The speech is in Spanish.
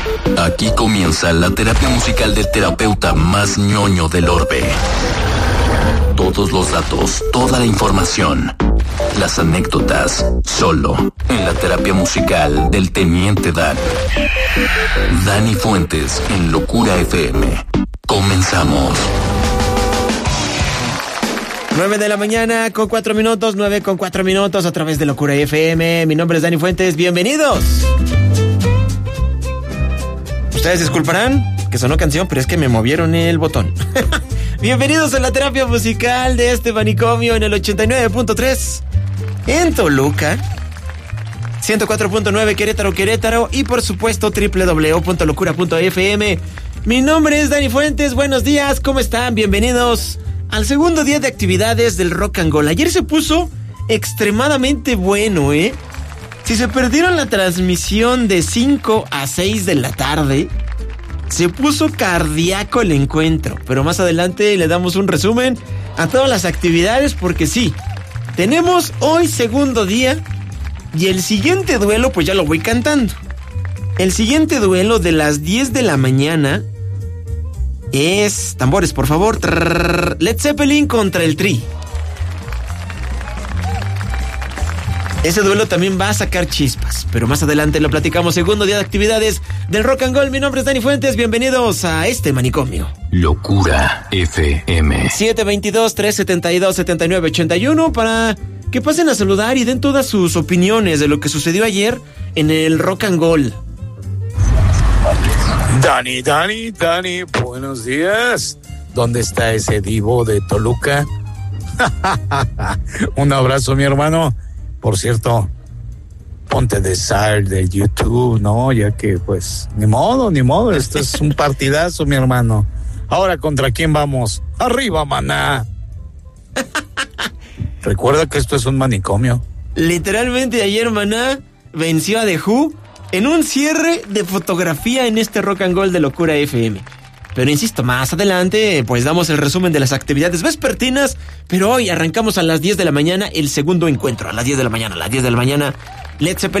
Aquí comienza la terapia musical del terapeuta más ñoño del orbe. Todos los datos, toda la información, las anécdotas, solo en la terapia musical del Teniente Dan. Dani Fuentes en Locura FM. Comenzamos. 9 de la mañana con 4 minutos, 9 con 4 minutos a través de Locura FM. Mi nombre es Dani Fuentes, bienvenidos. Ustedes disculparán que sonó canción, pero es que me movieron el botón. Bienvenidos a la terapia musical de este manicomio en el 89.3 en Toluca, 104.9 Querétaro y por supuesto www.locura.fm. Mi nombre es Dani Fuentes, buenos días, ¿cómo están? Bienvenidos al segundo día de actividades del Rock and Roll. Ayer se puso extremadamente bueno, ¿eh? Si se perdieron la transmisión de 5 a 6 de la tarde, se puso cardíaco el encuentro. Pero más adelante le damos un resumen a todas las actividades porque sí, tenemos hoy segundo día y el siguiente duelo pues ya lo voy cantando. El siguiente duelo de las 10 de la mañana es, tambores por favor, Led Zeppelin contra el Tri. Ese duelo también va a sacar chispas, pero más adelante lo platicamos. Segundo día de actividades del Rock and Roll. Mi nombre es Dani Fuentes, bienvenidos a este manicomio. Locura FM. 722-372-7981 para que pasen a saludar y den todas sus opiniones de lo que sucedió ayer en el Rock and Roll. Dani, buenos días. ¿Dónde está ese divo de Toluca? Un abrazo, mi hermano. Por cierto, ponte de sal de YouTube, ¿no? Ya que, pues, ni modo. Esto es un partidazo, mi hermano. Ahora, ¿contra quién vamos? ¡Arriba, maná! Recuerda que esto es un manicomio. Literalmente ayer Maná venció a The Who en un cierre de fotografía en este Rock and Roll de Locura FM. Pero insisto, más adelante pues damos el resumen de las actividades vespertinas, pero hoy arrancamos a las 10 de la mañana el segundo encuentro. A las 10 de la mañana, Led Zeppelin